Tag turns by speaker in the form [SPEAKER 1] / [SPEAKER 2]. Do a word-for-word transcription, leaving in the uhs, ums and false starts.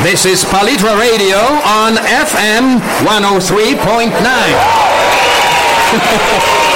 [SPEAKER 1] This is Palitra Radio on F M one oh three point nine.